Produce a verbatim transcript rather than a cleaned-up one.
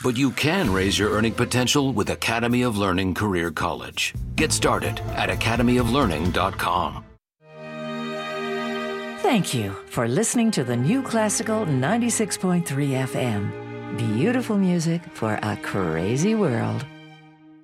But you can raise your earning potential with Academy of Learning Career College. Get started at academy of learning dot com. Thank you for listening to the New Classical ninety-six point three F M. Beautiful music for a crazy world.